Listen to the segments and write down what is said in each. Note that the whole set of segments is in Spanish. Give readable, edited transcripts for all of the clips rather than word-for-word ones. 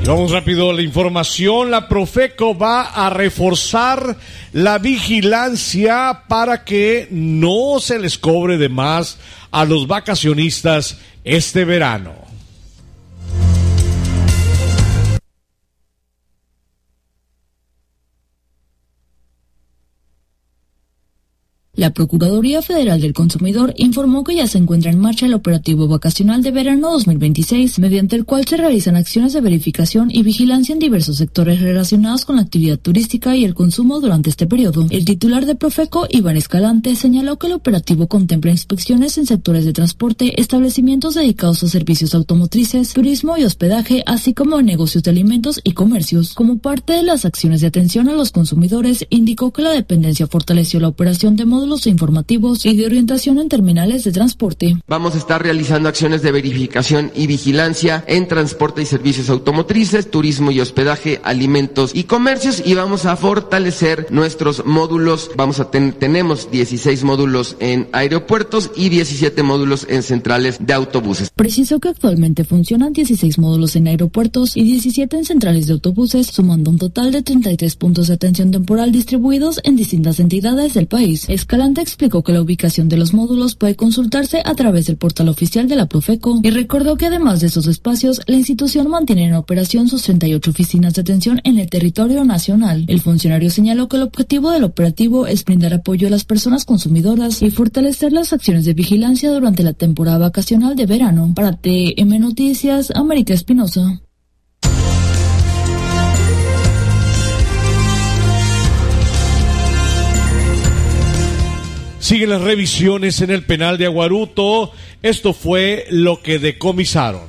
Vamos rápido a la información. La Profeco va a reforzar la vigilancia para que no se les cobre de más a los vacacionistas este verano. La Procuraduría Federal del Consumidor informó que ya se encuentra en marcha el operativo vacacional de verano 2026, mediante el cual se realizan acciones de verificación y vigilancia en diversos sectores relacionados con la actividad turística y el consumo durante este periodo. El titular de Profeco, Iván Escalante, señaló que el operativo contempla inspecciones en sectores de transporte, establecimientos dedicados a servicios automotrices, turismo y hospedaje, así como en negocios de alimentos y comercios. Como parte de las acciones de atención a los consumidores, indicó que la dependencia fortaleció la operación de módulos informativos y de orientación en terminales de transporte. Vamos a estar realizando acciones de verificación y vigilancia en transporte y servicios automotrices, turismo y hospedaje, alimentos y comercios, y vamos a fortalecer nuestros módulos. Tenemos 16 módulos en aeropuertos y 17 módulos en centrales de autobuses. Precisó que actualmente funcionan 16 módulos en aeropuertos y 17 en centrales de autobuses, sumando un total de 33 puntos de atención temporal distribuidos en distintas entidades del país. Escalante explicó que la ubicación de los módulos puede consultarse a través del portal oficial de la Profeco y recordó que además de esos espacios, la institución mantiene en operación sus 38 oficinas de atención en el territorio nacional. El funcionario señaló que el objetivo del operativo es brindar apoyo a las personas consumidoras y fortalecer las acciones de vigilancia durante la temporada vacacional de verano. Para TM Noticias, América Espinosa. Siguen las revisiones en el penal de Aguaruto. Esto fue lo que decomisaron.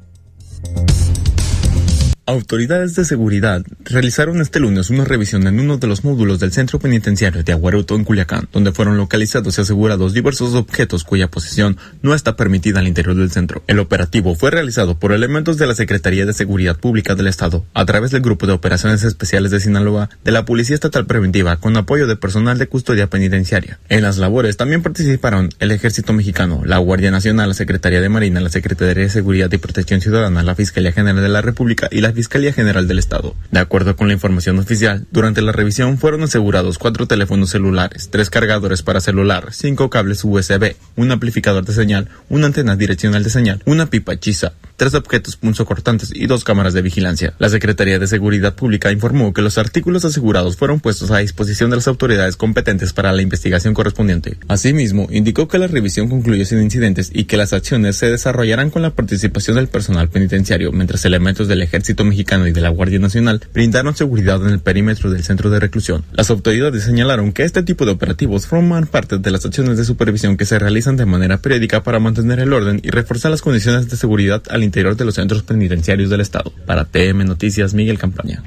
Autoridades de seguridad realizaron este lunes una revisión en uno de los módulos del centro penitenciario de Aguaruto en Culiacán, donde fueron localizados y asegurados diversos objetos cuya posesión no está permitida al interior del centro. El operativo fue realizado por elementos de la Secretaría de Seguridad Pública del Estado, a través del Grupo de Operaciones Especiales de Sinaloa, de la Policía Estatal Preventiva, con apoyo de personal de custodia penitenciaria. En las labores también participaron el Ejército Mexicano, la Guardia Nacional, la Secretaría de Marina, la Secretaría de Seguridad y Protección Ciudadana, la Fiscalía General de la República y la Fiscalía General del Estado. De acuerdo con la información oficial, durante la revisión fueron asegurados 4 teléfonos celulares, 3 cargadores para celular, 5 cables USB, un amplificador de señal, una antena direccional de señal, una pipa hechiza, 3 objetos punzocortantes y 2 cámaras de vigilancia. La Secretaría de Seguridad Pública informó que los artículos asegurados fueron puestos a disposición de las autoridades competentes para la investigación correspondiente. Asimismo, indicó que la revisión concluyó sin incidentes y que las acciones se desarrollarán con la participación del personal penitenciario, mientras elementos del Ejército Mexicano y de la Guardia Nacional brindaron seguridad en el perímetro del centro de reclusión. Las autoridades señalaron que este tipo de operativos forman parte de las acciones de supervisión que se realizan de manera periódica para mantener el orden y reforzar las condiciones de seguridad al interior de los centros penitenciarios del Estado. Para TM Noticias, Miguel Campaña.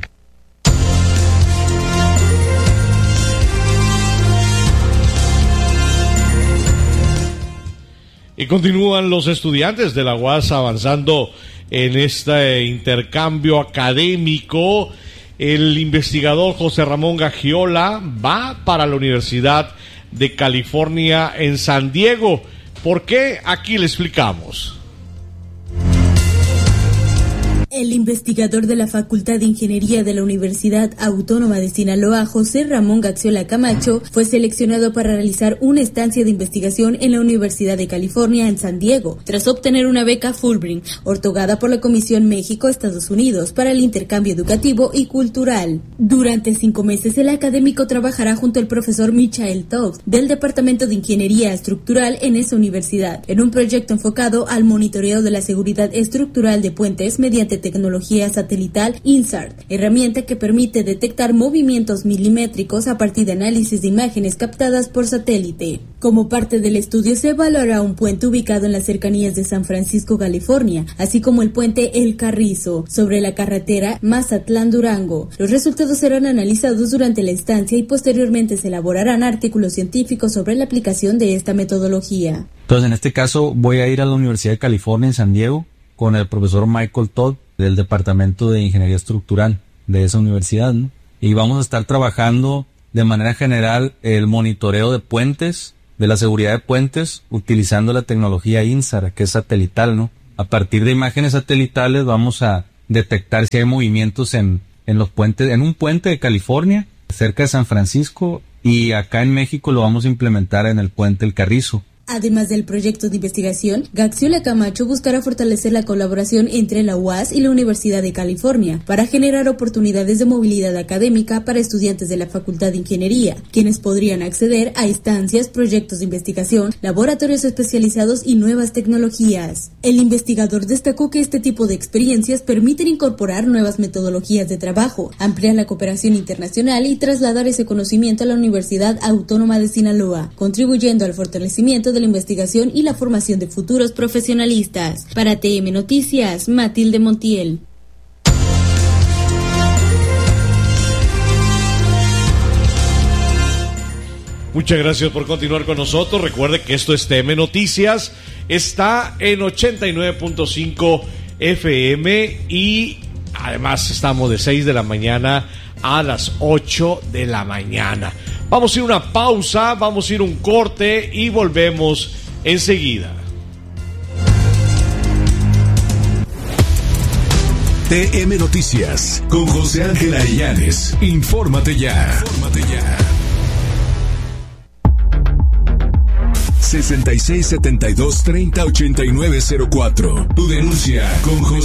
Y continúan los estudiantes de la UAS avanzando en este intercambio académico. El investigador José Ramón Gagiola va para la Universidad de California en San Diego. ¿Por qué? Aquí le explicamos. El investigador de la Facultad de Ingeniería de la Universidad Autónoma de Sinaloa, José Ramón Gagiola Camacho, fue seleccionado para realizar una estancia de investigación en la Universidad de California en San Diego, tras obtener una beca Fulbright, otorgada por la Comisión México-Estados Unidos para el intercambio educativo y cultural. Durante 5 meses, el académico trabajará junto al profesor Michael Todd del Departamento de Ingeniería Estructural en esa universidad, en un proyecto enfocado al monitoreo de la seguridad estructural de puentes mediante tecnología satelital INSART, herramienta que permite detectar movimientos milimétricos a partir de análisis de imágenes captadas por satélite. Como parte del estudio se evaluará un puente ubicado en las cercanías de San Francisco, California, así como el puente El Carrizo, sobre la carretera Mazatlán-Durango. Los resultados serán analizados durante la estancia y posteriormente se elaborarán artículos científicos sobre la aplicación de esta metodología. Entonces, en este caso, voy a ir a la Universidad de California en San Diego con el profesor Michael Todd del Departamento de Ingeniería Estructural de esa universidad, ¿no? Y vamos a estar trabajando de manera general el monitoreo de puentes, de la seguridad de puentes, utilizando la tecnología INSAR, que es satelital, ¿no? A partir de imágenes satelitales vamos a detectar si hay movimientos en los puentes, en un puente de California, cerca de San Francisco, y acá en México lo vamos a implementar en el puente El Carrizo. Además del proyecto de investigación, Gaxiola Camacho buscará fortalecer la colaboración entre la UAS y la Universidad de California para generar oportunidades de movilidad académica para estudiantes de la Facultad de Ingeniería, quienes podrían acceder a estancias, proyectos de investigación, laboratorios especializados y nuevas tecnologías. El investigador destacó que este tipo de experiencias permiten incorporar nuevas metodologías de trabajo, ampliar la cooperación internacional y trasladar ese conocimiento a la Universidad Autónoma de Sinaloa, contribuyendo al fortalecimiento de la investigación y la formación de futuros profesionalistas. Para TM Noticias, Matilde Montiel. Muchas gracias por continuar con nosotros. Recuerde que esto es TM Noticias. Está en 89.5 FM y además estamos de 6 de la mañana a las 8 de la mañana. Vamos a ir a una pausa, vamos a ir a un corte y volvemos enseguida. TM Noticias con José Ángel Arellanes. Infórmate ya. 6672308904. Tu denuncia con José